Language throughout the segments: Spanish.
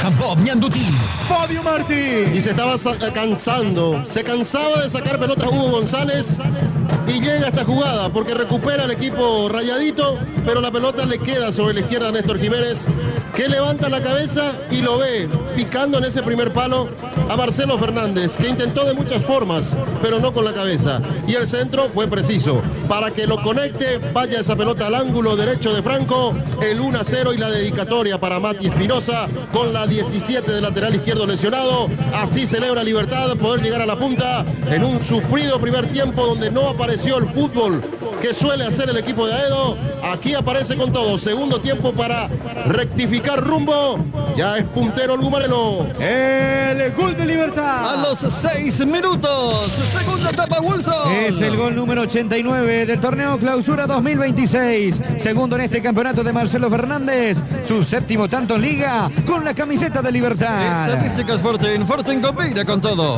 Campo Ñandutí. Fabio Martín. Y se estaba cansando. Se cansaba de sacar pelotas Hugo González. Y llega esta jugada porque recupera el equipo Rayadito, pero la pelota le queda sobre la izquierda a Néstor Jiménez, que levanta la cabeza y lo ve picando en ese primer palo a Marcelo Fernández, que intentó de muchas formas, pero no con la cabeza. Y el centro fue preciso. Para que lo conecte, vaya esa pelota al ángulo derecho de Franco, el 1-0 y la dedicatoria para Mati Espinosa, con la 17 de lateral izquierdo lesionado. Así celebra Libertad poder llegar a la punta en un sufrido primer tiempo donde no apareció el fútbol que suele hacer el equipo de Aedo. Aquí aparece con todo. Segundo tiempo para rectificar rumbo. Ya es puntero el Gumareno. El gol de Libertad. A los 6 minutos. Segunda etapa, Wilson. Es el gol número 89 del torneo Clausura 2026. Segundo en este campeonato de Marcelo Fernández. Su séptimo tanto en liga con la camiseta de Libertad. Estadísticas Fortin. Fortin combina con todo.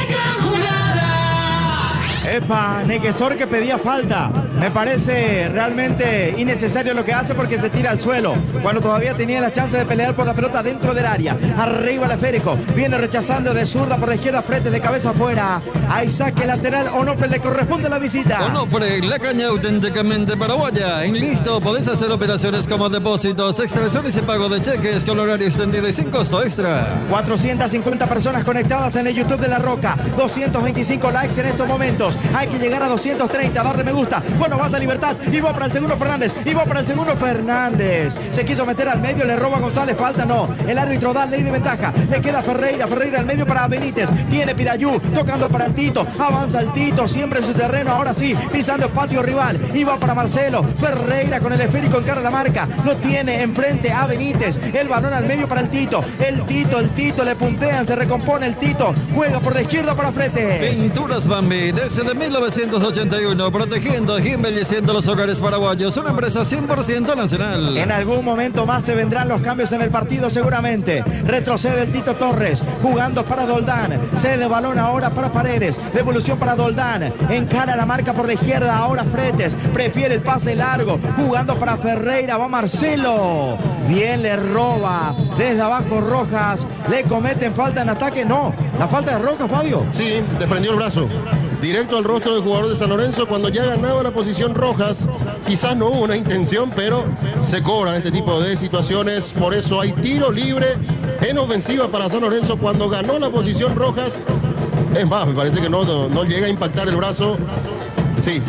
Epa, Neguesor que pedía falta. Me parece realmente innecesario lo que hace porque se tira al suelo cuando todavía tenía la chance de pelear por la pelota dentro del área. Arriba el esférico, viene rechazando de zurda por la izquierda, frente de cabeza afuera. Hay saque lateral, Onofre le corresponde la visita. Onofre, la caña auténticamente paraguaya. En listo, podés hacer operaciones como depósitos, extracciones y pago de cheques con horario extendido y sin costo extra. 450 personas conectadas en el YouTube de La Roca, 225 likes en estos momentos. Hay que llegar a 230, darle me gusta. Bueno, vas a Libertad y va para el segundo Fernández. Y va para el segundo Fernández. Se quiso meter al medio, le roba a González, falta no. El árbitro da ley de ventaja. Le queda Ferreira, Ferreira al medio para Benítez. Tiene Pirayú, tocando para el Tito. Avanza el Tito, siempre en su terreno. Ahora sí, pisando el patio rival. Y va para Marcelo. Ferreira con el esférico encara la marca. Lo tiene enfrente a Benítez. El balón al medio para el Tito. El Tito le puntean, se recompone el Tito. Juega por la izquierda para Frete. Pinturas Bambi, desde 1981, protegiendo y embelleciendo los hogares paraguayos, una empresa 100% nacional. En algún momento más se vendrán los cambios en el partido seguramente. Retrocede el Tito Torres, jugando para Doldán. Cede balón ahora para Paredes. Devolución para Doldán. Encara la marca por la izquierda, ahora Fretes. Prefiere el pase largo, jugando para Ferreira. Va Marcelo. Bien, le roba. Desde abajo Rojas. Le cometen falta en ataque. No, la falta de Rojas, Fabio. Sí, desprendió el brazo. Directo al rostro del jugador de San Lorenzo cuando ya ganaba la posición Rojas. Quizás no hubo una intención, pero se cobran este tipo de situaciones. Por eso hay tiro libre en ofensiva para San Lorenzo cuando ganó la posición Rojas. Es más, me parece que no llega a impactar el brazo. Sí,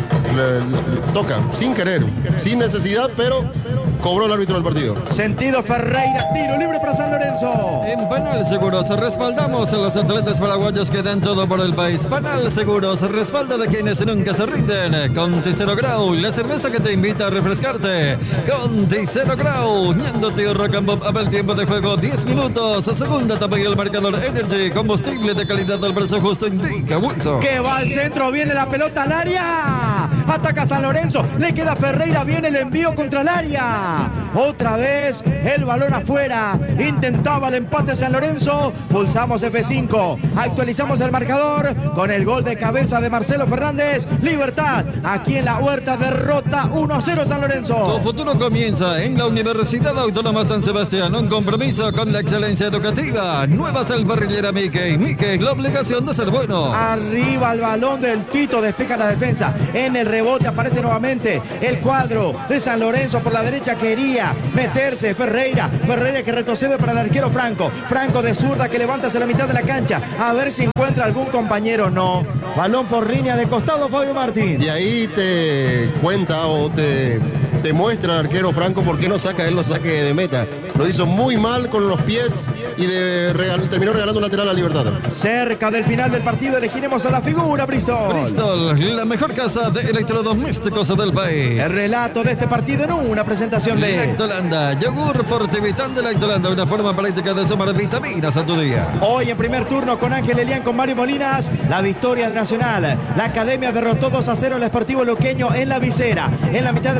le toca, sin querer, sin necesidad, pero cobró el árbitro del partido. Sentido Ferreira, tiro libre para San Lorenzo. En Panal Seguros respaldamos a los atletas paraguayos que dan todo por el país. Panal Seguros, respaldo de quienes nunca se rinden. Conti Cero Grau, la cerveza que te invita a refrescarte. Conti Cero Grau, Ñandutí Rocambop, a el tiempo de juego 10 minutos. Segunda etapa y el marcador Energy, combustible de calidad al precio justo, indica Wilson. Que va al centro, viene la pelota al área. Ataca San Lorenzo, le queda Ferreira, viene el envío contra el área. Otra vez el balón afuera. Intentaba el empate San Lorenzo. Pulsamos F5. Actualizamos el marcador con el gol de cabeza de Marcelo Fernández. Libertad, aquí en la Huerta, derrota 1-0 San Lorenzo. Tu futuro comienza en la Universidad Autónoma San Sebastián. Un compromiso con la excelencia educativa. Nueva Salvarrillera Mickey. Mickey, la obligación de ser bueno. Arriba el balón del Tito, despeja la defensa. En el rebote aparece nuevamente el cuadro de San Lorenzo por la derecha. Quería meterse Ferreira que retrocede para el arquero Franco de zurda que levanta hacia la mitad de la cancha a ver si encuentra algún compañero. No, balón por línea de costado, Fabio Martín. Y ahí te cuenta o te muestra el arquero Franco por qué no saca él los saques de meta. Lo hizo muy mal con los pies y terminó regalando un lateral a Libertad. Cerca del final del partido elegiremos a la figura Bristol. Bristol, la mejor casa de electrodomésticos del país. El relato de este partido en una presentación de Lactolanda, yogur Fortivitan de Lactolanda, una forma práctica de sumar vitaminas a tu día. Hoy en primer turno con Ángel Elián, con Mario Molinas, la victoria nacional. La Academia derrotó 2-0 al Sportivo Luqueño en la visera. En la mitad de la cancha tiene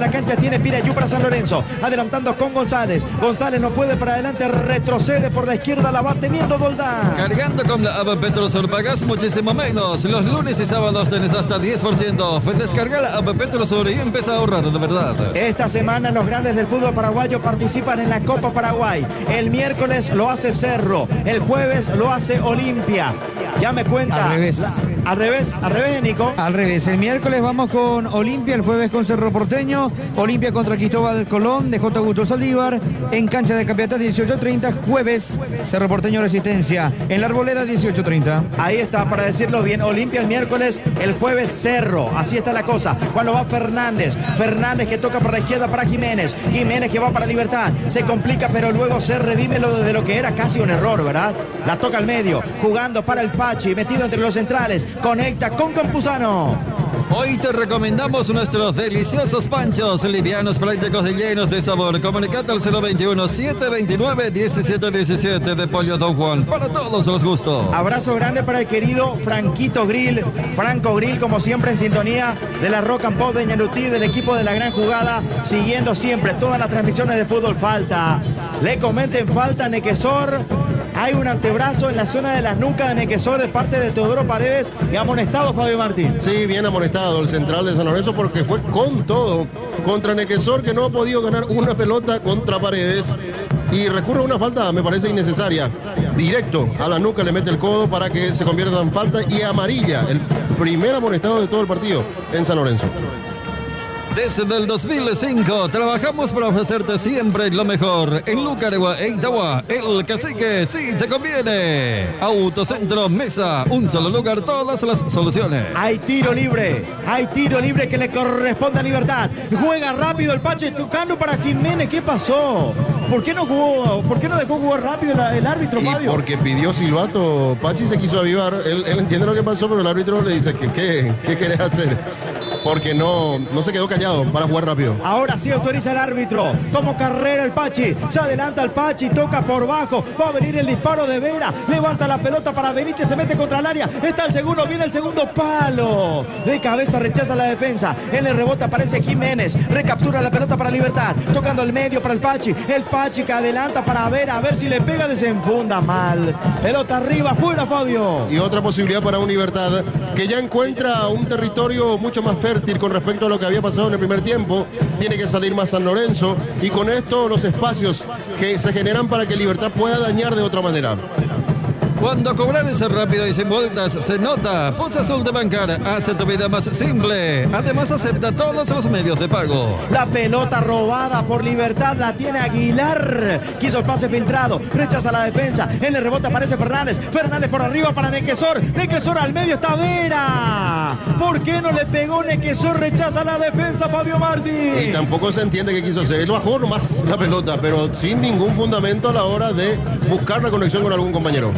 Tiene Pirayú para San Lorenzo. Adelantando con González. González no puede para adelante. Retrocede por la izquierda. La va teniendo Doldán. Cargando con la app Petrosur pagas muchísimo menos. Los lunes y sábados tenés hasta 10%. Descarga la app Petrosur y empieza a ahorrar de verdad. Esta semana los grandes del fútbol paraguayo participan en la Copa Paraguay. El miércoles lo hace Cerro. El jueves lo hace Olimpia. Ya me cuenta. Al revés. Al revés, Nico. Al revés. El miércoles vamos con Olimpia, el jueves con Cerro Porteño. Olimpia contra Cristóbal Colón de J. Augusto Saldívar. En cancha de Campeonato 18:30. Jueves, Cerro Porteño Resistencia. En la Arboleda 18:30. Ahí está, para decirlo bien. Olimpia el miércoles, el jueves Cerro. Así está la cosa. Cuando va Fernández. Fernández que toca por la izquierda para Jiménez. Jiménez que va para Libertad. Se complica, pero luego se redime de lo que era casi un error, ¿verdad? La toca al medio. Jugando para el Pachi. Metido entre los centrales. Conecta con Campuzano. Hoy te recomendamos nuestros deliciosos panchos, livianos, prácticos y llenos de sabor. Comunicate al 021-729-1717 de Pollo Don Juan, para todos los gustos. Abrazo grande para el querido Franquito Grill. Franco Grill, como siempre, en sintonía de la Rock and Pop de Ñanutí, del equipo de La Gran Jugada, siguiendo siempre todas las transmisiones de fútbol. Falta. Le comenten falta a Nequesor. Hay un antebrazo en la zona de las nucas de Nequesor de parte de Teodoro Paredes y amonestado Fabio Martín. Sí, bien amonestado el central de San Lorenzo porque fue con todo contra Nequesor, que no ha podido ganar una pelota contra Paredes y recurre a una falta, me parece innecesaria. Directo a la nuca le mete el codo para que se convierta en falta y amarilla, el primer amonestado de todo el partido en San Lorenzo. Desde el 2005 trabajamos para ofrecerte siempre lo mejor. En Lucaregua e Itagua, El Cacique, sí te conviene. Autocentro Mesa, un solo lugar, todas las soluciones. Hay tiro libre que le corresponde a Libertad. Juega rápido el Pache, tocando para Jiménez. ¿Qué pasó? ¿Por qué no dejó jugar rápido el árbitro, Fabio? Porque pidió silbato, Pachi se quiso avivar. Él entiende lo que pasó, pero el árbitro le dice que ¿qué querés hacer? Porque no se quedó callado para jugar rápido. Ahora sí autoriza el árbitro. Como carrera el Pachi. Se adelanta el Pachi, toca por bajo. Va a venir el disparo de Vera. Levanta la pelota para Benítez, se mete contra el área. Está el segundo, viene el segundo palo. De cabeza rechaza la defensa. En el rebote aparece Jiménez. Recaptura la pelota para Libertad. Tocando el medio para el Pachi. El Pachi que adelanta para Vera. A ver si le pega, desenfunda mal. Pelota arriba, fuera, Fabio. Y otra posibilidad para un Libertad que ya encuentra un territorio mucho más fértil con respecto a lo que había pasado en el primer tiempo. Tiene que salir más San Lorenzo y con esto los espacios que se generan para que Libertad pueda dañar de otra manera. Cuando cobrar es rápido y sin vueltas, se nota. Poza Azul de Bancar hace tu vida más simple. Además acepta todos los medios de pago. La pelota robada por Libertad la tiene Aguilar. Quiso el pase filtrado, rechaza la defensa. En el rebote aparece Fernández. Fernández por arriba para Nequesor. Nequesor al medio está Vera. ¿Por qué no le pegó Nequesor? Rechaza la defensa Fabio Martín. Y tampoco se entiende qué quiso hacer. Él bajó nomás la pelota, pero sin ningún fundamento a la hora de buscar la conexión con algún compañero.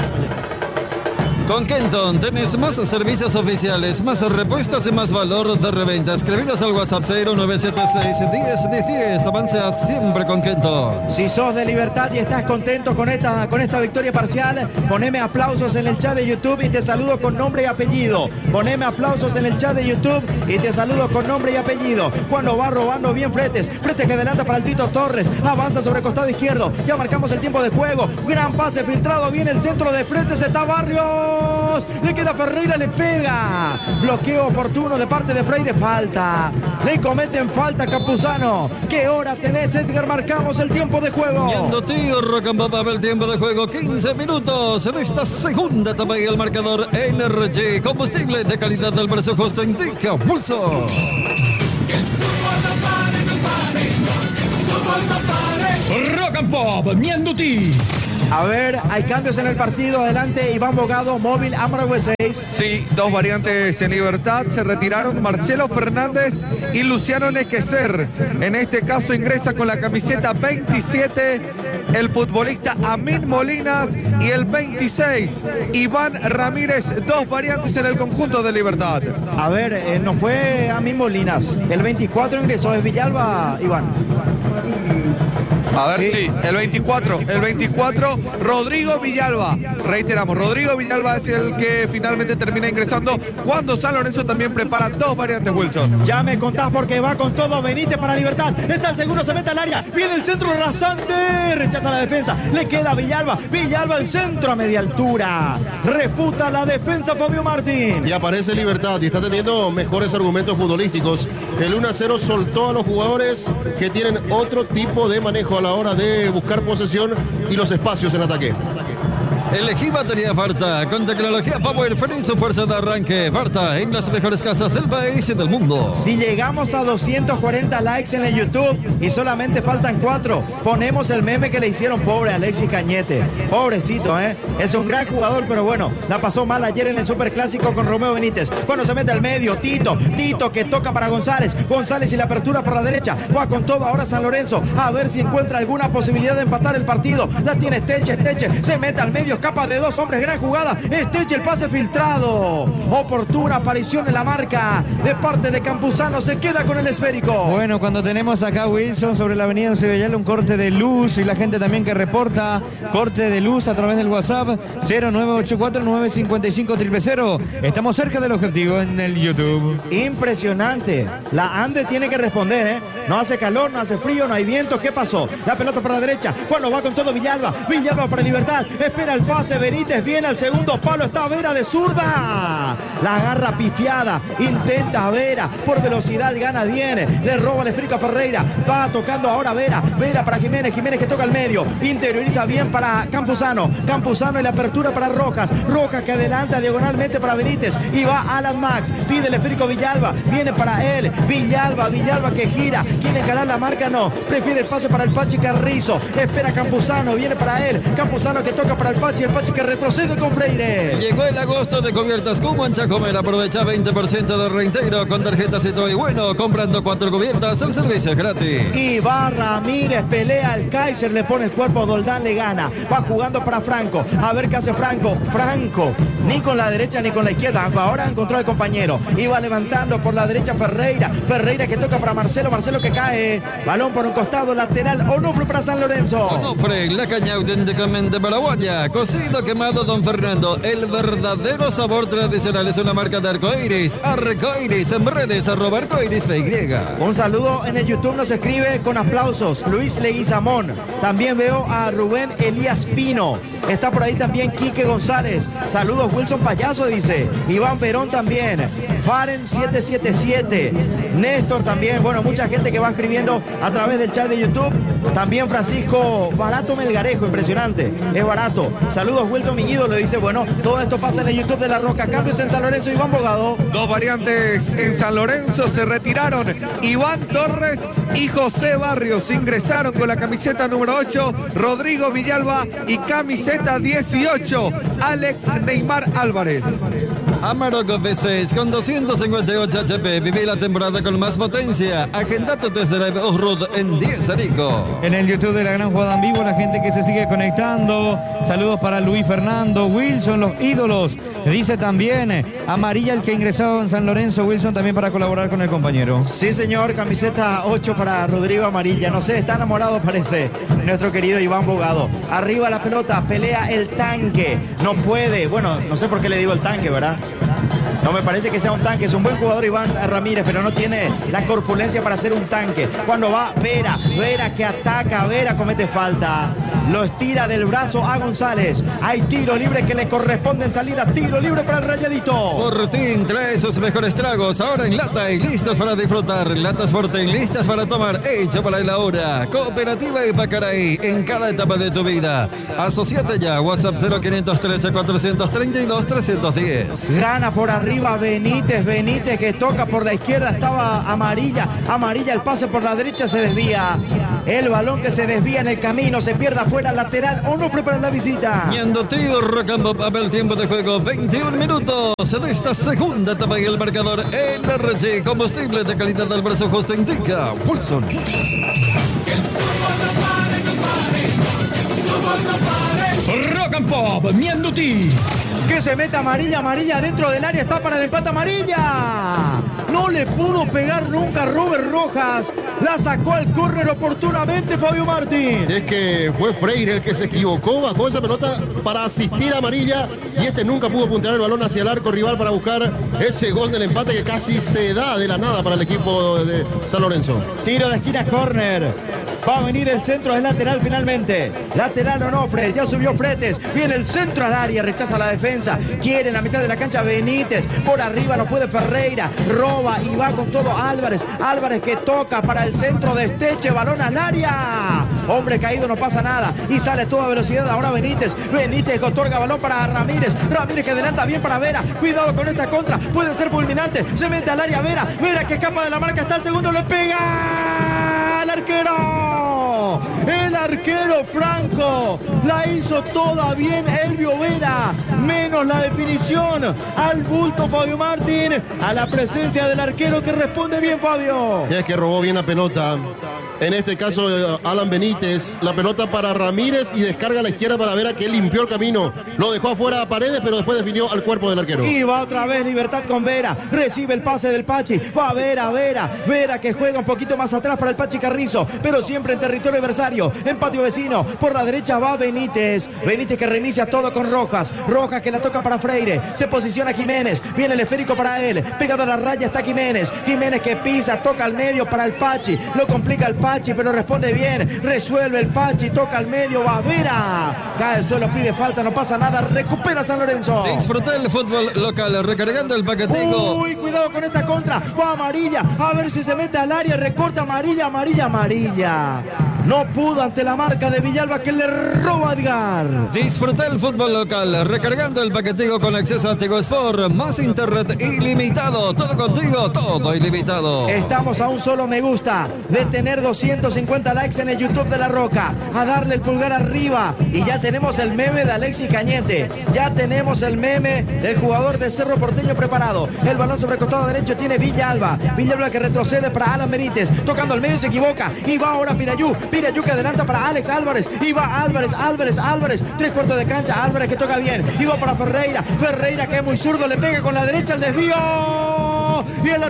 Con Kenton tenés más servicios oficiales, más repuestos y más valor de reventa. Escribinos al WhatsApp 0976-101010. Avanza siempre con Kenton. Si sos de Libertad y estás contento con esta victoria parcial, poneme aplausos en el chat de YouTube y te saludo con nombre y apellido. Poneme aplausos en el chat de YouTube y te saludo con nombre y apellido. Cuando va robando bien Fretes que adelanta para el Tito Torres. Avanza sobre costado izquierdo. Ya marcamos el tiempo de juego. Gran pase filtrado. Viene el centro de Fretes. Está Barrios. Le queda Ferreira, le pega. Bloqueo oportuno de parte de Freire. Falta. Le cometen falta a Campuzano. ¿Qué hora tenés, Edgar? Marcamos el tiempo de juego. Ñanutí, Rock and Pop, el tiempo de juego. 15 minutos de esta segunda etapa y el marcador Energy. Combustible de calidad del precio justo indica pulso. Rock and Pop, Ñanutí. A ver, hay cambios en el partido. Adelante, Iván Bogado, móvil, Amargue 6. Sí, dos variantes en Libertad. Se retiraron Marcelo Fernández y Luciano Nequesor. En este caso ingresa con la camiseta 27 el futbolista Amin Molinas y el 26 Iván Ramírez. Dos variantes en el conjunto de Libertad. A ver, no fue Amin Molinas. El 24 ingresó, es Villalba, Iván. A ver, sí, el 24, Rodrigo Villalba. Reiteramos, Rodrigo Villalba es el que finalmente termina ingresando cuando San Lorenzo también prepara dos variantes, Wilson. Ya me contás porque va con todo Benítez para Libertad. Está el segundo, se mete al área. Viene el centro rasante. Rechaza la defensa. Le queda Villalba. Villalba el centro a media altura. Refuta la defensa Fabio Martín. Y aparece Libertad y está teniendo mejores argumentos futbolísticos. El 1-0 soltó a los jugadores que tienen otro tipo de manejo a la hora de buscar posesión y los espacios en ataque. Elegí batería Farta con tecnología Power Free, su fuerza de arranque. Farta en las mejores casas del país y del mundo. Si llegamos a 240 likes en el YouTube y solamente faltan 4, ponemos el meme que le hicieron pobre a Alexis Cañete. Pobrecito, es un gran jugador, pero bueno, la pasó mal ayer en el Superclásico con Romeo Benítez. Cuando se mete al medio, Tito que toca para González y la apertura por la derecha. Va con todo ahora San Lorenzo, a ver si encuentra alguna posibilidad de empatar el partido. La tiene Esteche, se mete al medio, escapa de dos hombres, gran jugada. Esteche, el pase filtrado. Oportuna aparición en la marca de parte de Campuzano, se queda con el esférico. Bueno, cuando tenemos acá Wilson sobre la avenida Cebellal un corte de luz y la gente también que reporta corte de luz a través del WhatsApp 0984-955-000. Estamos cerca del objetivo en el YouTube. Impresionante. La Ande tiene que responder, No hace calor, no hace frío, no hay viento. ¿Qué pasó? La pelota para la derecha. Cuando va con todo Villalba para Libertad. Espera el pase, Benítez viene al segundo palo. Está Vera de zurda. La agarra pifiada. Intenta Vera. Por velocidad gana bien. Le roba el esférico a Ferreira. Va tocando ahora Vera. Vera para Jiménez. Jiménez que toca al medio. Interioriza bien para Campuzano. Campuzano en la apertura para Rojas. Rojas que adelanta diagonalmente para Benítez. Y va Alan Max. Pide el esférico Villalba. Viene para él. Villalba que gira. Quiere encarar la marca, no. Prefiere el pase para el Pachi Carrizo. Espera Campuzano. Viene para él. Campuzano que toca para el Pachi que retrocede con Freire. Llegó el agosto de cubiertas Cubo en Chacomer. Aprovecha 20% de reintegro con tarjetas y todo y bueno. Comprando 4 cubiertas, el servicio es gratis. Y va Ramírez, pelea al Kaiser, le pone el cuerpo, Doldán le gana. Va jugando para Franco. A ver qué hace Franco. Franco, ni con la derecha ni con la izquierda. Ahora encontró al compañero. Iba levantando por la derecha Ferreira. Ferreira que toca para Marcelo. Marcelo que cae. Balón por un costado, lateral. Onufre para San Lorenzo. Onufre, la caña auténticamente paraguaya. Cocido quemado Don Fernando. El verdadero sabor tradicional es una marca de Arcoiris. Arcoiris en redes, @Arcoiris PY. Un saludo en el YouTube, nos escribe con aplausos Luis Leguizamón. También veo a Rubén Elías Pino. Está por ahí también Quique González. Saludos Wilson Payaso, dice. Iván Perón también. Faren 777. Néstor también. Bueno, mucha gente que va escribiendo a través del chat de YouTube. También Francisco Barato Melgarejo, impresionante. Es barato. Saludos Wilson, mi ídolo. Dice, bueno, todo esto pasa en el YouTube de La Roca. Cambios en San Lorenzo, Iván Bogado. Dos variantes en San Lorenzo. Se retiraron Iván Torres y José Barrios. Ingresaron con la camiseta número 8 Rodrigo Villalba y camiseta 18 Alex Neymar Álvarez. Amarok V6 con 258 HP. Viví la temporada con más potencia. Agenda tu test drive Off-Road en 10 Arico. En el YouTube de La Gran Jugada en Vivo, la gente que se sigue conectando. Saludos para Luis Fernando, Wilson, los ídolos. Dice también amarilla el que ingresaba en San Lorenzo, Wilson, también para colaborar con el compañero. Sí, señor, camiseta 8 para Rodrigo amarilla. No sé, está enamorado parece nuestro querido Iván Bogado. Arriba la pelota, pelea el tanque. No puede, bueno, no sé por qué le digo el tanque, ¿verdad? No me parece que sea un tanque, es un buen jugador Iván Ramírez, pero no tiene la corpulencia para ser un tanque. Cuando va Vera que ataca, Vera comete falta. Lo estira del brazo a González. Hay tiro libre que le corresponde en salida. Tiro libre para el Rayadito. Fortín trae sus mejores tragos ahora en lata y listos para disfrutar. Latas Fortín listas para tomar, hecho para la hora. Cooperativa Ipacaraí en cada etapa de tu vida. Asociate ya, WhatsApp 0513-432-310. Gana por arriba Benítez que toca por la izquierda, estaba amarilla el pase por la derecha, se desvía. El balón que se desvía en el camino, se pierde afuera, lateral, Onufre para la visita. Yendo tío Rock and Pop, a ver el tiempo de juego, 21 minutos de esta segunda etapa y el marcador NRG, combustible de calidad del brazo justo indica Wilson. Rock and Pop, Mianduti. Que se meta amarilla dentro del área, está para el empate amarilla. No le pudo pegar nunca Robert Rojas. La sacó al córner oportunamente Fabio Martín. Es que fue Freire el que se equivocó, bajó esa pelota para asistir a amarilla y este nunca pudo puntear el balón hacia el arco rival para buscar ese gol del empate que casi se da de la nada para el equipo de San Lorenzo. Tiro de esquina, córner. Va a venir el centro, es lateral finalmente. Lateral Onofre, ya subió Fretes. Viene el centro al área, rechaza la defensa. Quiere en la mitad de la cancha Benítez. Por arriba no puede Ferreira. Roba y va con todo Álvarez. Álvarez que toca para el centro de Esteche. Balón al área. Hombre caído, no pasa nada. Y sale a toda velocidad ahora Benítez. Benítez que otorga balón para Ramírez. Ramírez que adelanta bien para Vera. Cuidado con esta contra. Puede ser fulminante. Se mete al área Vera. Vera que escapa de la marca. Está el segundo. Le pega al arquero. El arquero Franco la hizo toda bien Elvio Vera, menos la definición al bulto Fabio Martín, a la presencia del arquero que responde bien Fabio. Es que robó bien la pelota. En este caso Alan Benítez, la pelota para Ramírez y descarga a la izquierda para Vera que limpió el camino. Lo dejó afuera a Paredes, pero después definió al cuerpo del arquero. Y va otra vez Libertad con Vera, recibe el pase del Pachi, va Vera que juega un poquito más atrás para el Pachi Carrizo, pero siempre en territorio adversario, en patio vecino, por la derecha va Benítez que reinicia todo con Rojas que la toca para Freire, se posiciona Jiménez, viene el esférico para él, pegado a la raya está Jiménez que pisa, toca al medio para el Pachi, lo complica el Pachi, pero responde bien, resuelve el Pachi, toca al medio, va Vera, cae al suelo, pide falta, no pasa nada, recupera San Lorenzo. Disfruta el fútbol local, recargando el paquetico. Uy, cuidado con esta contra, va amarilla, a ver si se mete al área, recorta amarilla. No pudo ante la marca de Villalba que le roba a Edgar. Disfruta el fútbol local, recargando el paquetico con acceso a Tigo Sport, más internet ilimitado, todo contigo, todo ilimitado. Estamos a un solo me gusta de tener 250 likes en el YouTube de La Roca, a darle el pulgar arriba y ya tenemos el meme de Alexis Cañete, ya tenemos el meme del jugador de Cerro Porteño preparado. El balón sobre el costado derecho tiene Villalba que retrocede para Alan Benítez, tocando al medio se equivoca y va ahora Pirayú que adelanta para Alex Álvarez y va Álvarez, 3/4 de cancha, Álvarez que toca bien y va para Ferreira que es muy zurdo, le pega con la derecha el desvío y el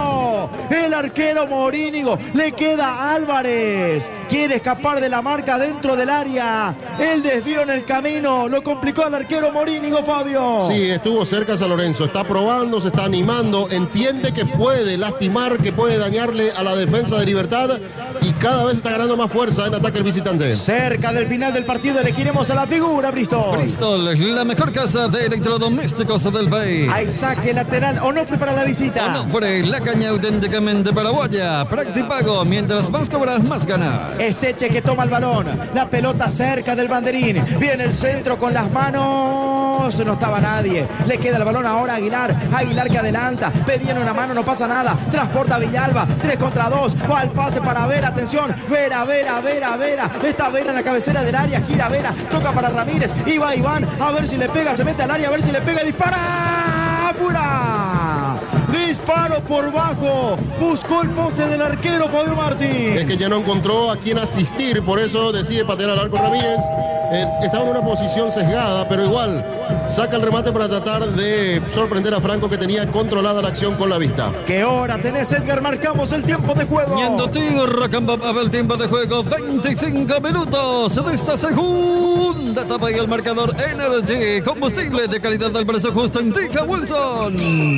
arquero Morínigo, le queda a Álvarez, quiere escapar de la marca dentro del área, el desvío en el camino, lo complicó al arquero Morínigo, Fabio. Sí, estuvo cerca San Lorenzo, está probando, se está animando, entiende que puede lastimar, que puede dañarle a la defensa de Libertad y cada vez está ganando más fuerza en ataque el visitante. Cerca del final del partido elegiremos a la figura, Bristol. Bristol, la mejor casa de electrodomésticos del país. Hay saque lateral, Onofre para la visita. Onofre, la caña auténticamente paraguaya. Practipago, mientras más cobras, más ganas. Esteche que toma el balón, la pelota cerca del banderín. Viene el centro con las manos, no estaba nadie. Le queda el balón ahora a Aguilar que adelanta. Pedían una mano, no pasa nada. Transporta a Villalba, 3 contra 2. Va al pase para Vera, atención. Vera. Está Vera en la cabecera del área, gira Vera, toca para Ramírez. Y va Iván, a ver si le pega, se mete al área, a ver si le pega, dispara. ¡Afuera! Disparo por bajo. Buscó el poste del arquero Fabio Martín. Es que ya no encontró a quién asistir, por eso decide patear al arco Ramírez. Estaba en una posición sesgada, pero igual saca el remate para tratar de sorprender a Franco, que tenía controlada la acción con la vista. ¿Qué hora tenés, Edgar? Marcamos el tiempo de juego. Yendo Tigo, Rock and Pop, el tiempo de juego, 25 minutos de esta segunda etapa y el marcador Energy, combustible de calidad al precio justo en Tica Wilson.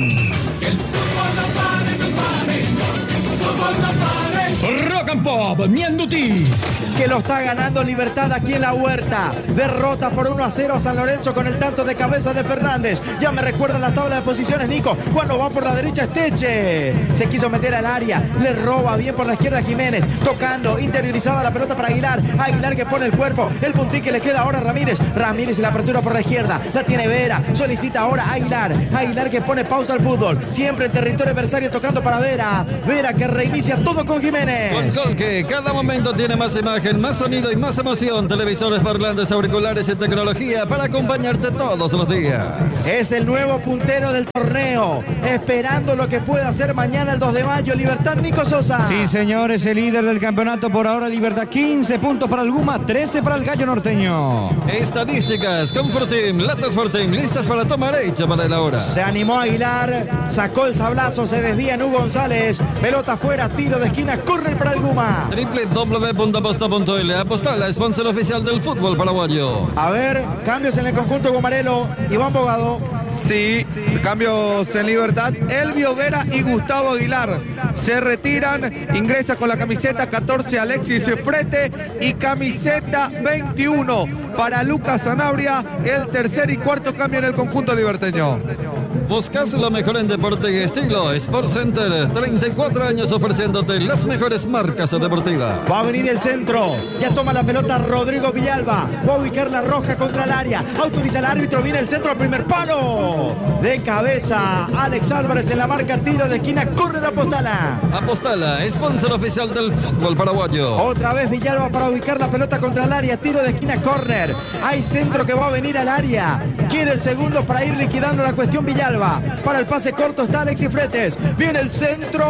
Rock and Pop, Mianduti. Que lo está ganando Libertad aquí en la Huerta. Derrota por 1-0 a San Lorenzo con el tanto de cabeza de Fernández. Ya me recuerda la tabla de posiciones, Nico. Cuando va por la derecha Esteche. Se quiso meter al área. Le roba bien por la izquierda Jiménez. Tocando, interiorizada la pelota para Aguilar. Aguilar que pone el cuerpo. El puntín que le queda ahora a Ramírez. Ramírez en la apertura por la izquierda. La tiene Vera. Solicita ahora Aguilar. Aguilar que pone pausa al fútbol. Siempre en territorio adversario tocando para Vera. Vera que reinicia todo con Jiménez. Jiménez. Con Colque, cada momento tiene más imagen, más sonido y más emoción. Televisores, parlantes, auriculares y tecnología para acompañarte todos los días. Es el nuevo puntero del torneo, esperando lo que pueda hacer mañana el 2 de mayo. Libertad, Nico Sosa. Sí, señor, es el líder del campeonato por ahora. Libertad, 15 puntos para el Guma, 13 para el Gallo Norteño. Estadísticas, Comfort Team, Latas Forteam, listas para tomar hecha para la hora. Se animó Aguilar, sacó el sablazo, se desvía en Hugo González. Pelota afuera, tiro de esquina, corre para el Guma. www.aposta.l, Apostala, sponsor oficial del fútbol paraguayo. A ver, cambios en el conjunto gumarelo. Iván Bogado. Sí, cambios en Libertad. Elvio Vera y Gustavo Aguilar se retiran. Ingresa con la camiseta 14 Alexis Frete y camiseta 21 para Lucas Sanabria. El tercer y cuarto cambio en el conjunto liberteño. Buscas lo mejor en deporte y estilo. Sport Center, 34 años ofreciéndote las mejores marcas deportivas. Va a venir el centro. Ya toma la pelota Rodrigo Villalba. Va a ubicar la rosca contra el área. Autoriza el árbitro. Viene el centro al primer palo. De cabeza. Alex Álvarez en la marca. Tiro de esquina. Corre de Apostala. Apostala, sponsor oficial del fútbol paraguayo. Otra vez Villalba para ubicar la pelota contra el área. Tiro de esquina. Corner. Hay centro que va a venir al área. Quiere el segundo para ir liquidando la cuestión Villalba. Para el pase corto está Alexis Fretes. Viene el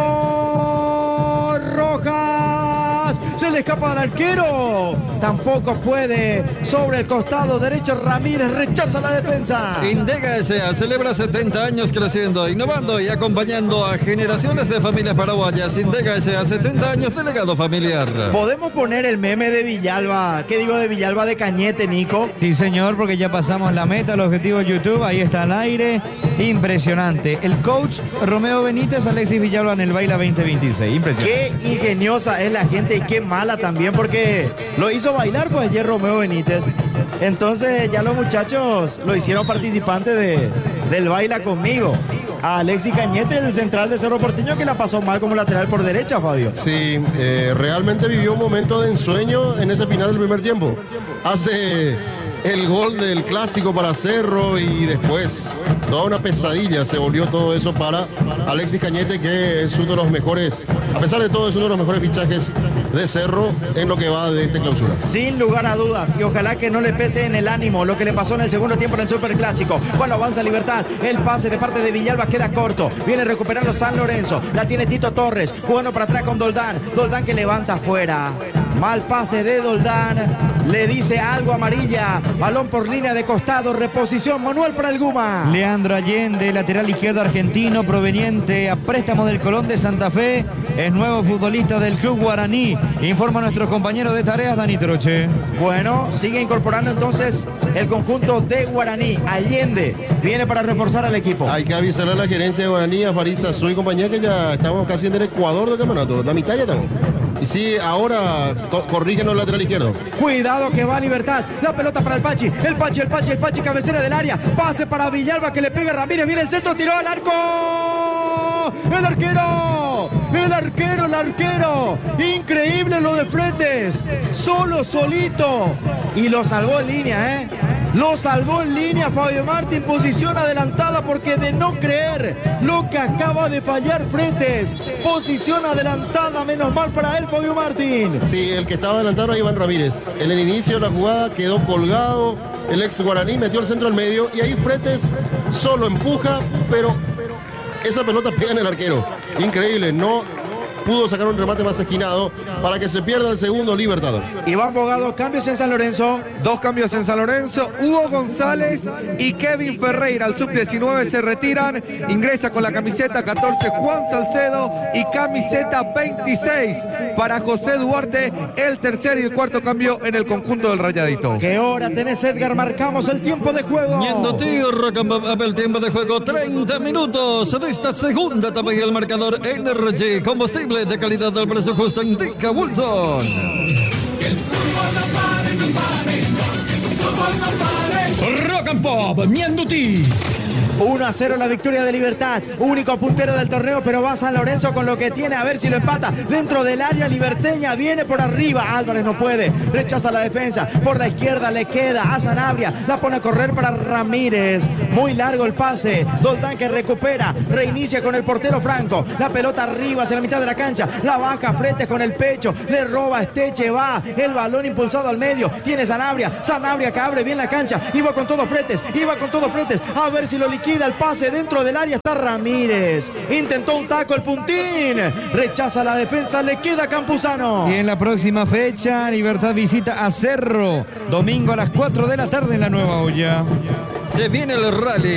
centro. Rojas. Se le escapa al arquero. Tampoco puede. Sobre el costado derecho Ramírez rechaza la defensa. Indega S.A. celebra 70 años creciendo, innovando y acompañando a generaciones de familias paraguayas. Indega S.A. 70 años de legado familiar. ¿Podemos poner el meme de Villalba? ¿Qué digo de Villalba de Cañete, Nico? Sí, señor, porque ya pasamos la meta, el objetivo YouTube. Ahí está al aire. Impresionante. El coach Romeo Benítez, Alexis Villalba en el Baila 2026. Impresionante. Qué ingeniosa es la gente y qué mala también, porque lo hizo bailar pues ayer Romeo Benítez. Entonces ya los muchachos lo hicieron participante del Baila Conmigo. A Alexis Cañete, el central de Cerro Porteño, que la pasó mal como lateral por derecha, Fabio. Sí, realmente vivió un momento de ensueño en ese final del primer tiempo. Hace el gol del clásico para Cerro y después toda una pesadilla se volvió todo eso para Alexis Cañete, que es uno de los mejores, a pesar de todo, es uno de los mejores fichajes de Cerro en lo que va de esta clausura. Sin lugar a dudas, y ojalá que no le pese en el ánimo lo que le pasó en el segundo tiempo en el Superclásico. Cuando avanza Libertad, el pase de parte de Villalba queda corto. Viene recuperando San Lorenzo, la tiene Tito Torres, jugando para atrás con Doldán. Doldán que levanta afuera. Mal pase de Doldán. Le dice algo amarilla. Balón por línea de costado. Reposición manual para el Guma. Leandro Allende, lateral izquierdo argentino, proveniente a préstamo del Colón de Santa Fe. Es nuevo futbolista del Club Guaraní. Informa a nuestro compañero de tareas, Dani Troche. Bueno, sigue incorporando entonces el conjunto de Guaraní. Allende viene para reforzar al equipo. Hay que avisarle a la gerencia de Guaraní, a Farid Sazú y compañía, que ya estamos casi en el Ecuador del campeonato. La mitad ya estamos. Y sí, ahora corrígenos el lateral izquierdo. Cuidado que va a Libertad. La pelota para el Pachi. El Pachi, cabecera del área. Pase para Villalba que le pega a Ramírez. Viene el centro, tiró al arco. El arquero. Increíble lo de Fretes. Solito. Y lo salvó en línea, ¿eh? Lo salvó en línea Fabio Martín, posición adelantada, porque de no creer lo que acaba de fallar Fretes. Posición adelantada, menos mal para él Fabio Martín. Sí, el que estaba adelantado era Iván Ramírez. En el inicio de la jugada quedó colgado el ex Guaraní, metió el centro al medio y ahí Fretes solo empuja, pero esa pelota pega en el arquero. Increíble, no pudo sacar un remate más esquinado para que se pierda el segundo Libertador. Iván Bogado, cambios en San Lorenzo. Dos cambios en San Lorenzo. Hugo González y Kevin Ferreira, al sub-19, se retiran. Ingresa con la camiseta 14 Juan Salcedo y camiseta 26 para José Duarte. El tercer y el cuarto cambio en el conjunto del Rayadito. ¿Qué hora tenés, Edgar? Marcamos el tiempo de juego. Ñendotío, Rock and Pop, el tiempo de juego, 30 minutos de esta segunda etapa y el marcador Energy, combustible de calidad del precio justo, indica Wilson. Que el fútbol no pare, no pare, no, que el fútbol no pare. Rock and and Pop, Mianduti. 1-0 la victoria de Libertad, único puntero del torneo, pero va San Lorenzo con lo que tiene, a ver si lo empata dentro del área liberteña, viene por arriba, Álvarez no puede, rechaza la defensa, por la izquierda le queda a Sanabria, la pone a correr para Ramírez, muy largo el pase, Doldán que recupera, reinicia con el portero Franco, la pelota arriba hacia la mitad de la cancha, la baja Fretes con el pecho, le roba Esteche, va, el balón impulsado al medio, tiene Sanabria que abre bien la cancha, iba con todo Fretes, a ver si lo liquida el pase dentro del área, está Ramírez, intentó un taco el Puntín, rechaza la defensa, le queda Campuzano. Y en la próxima fecha, Libertad visita a Cerro, domingo a las 4 de la tarde en la Nueva Olla. Se viene el rally.